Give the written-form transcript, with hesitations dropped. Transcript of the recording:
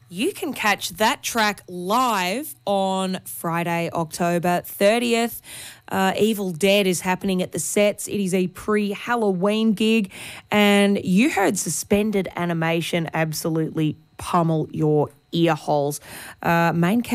You can catch that track live on Friday, October 30th. Evil Dead is happening at the Sets. It is a pre-Halloween gig, and you heard Suspended Animation absolutely pummel your ear holes. Main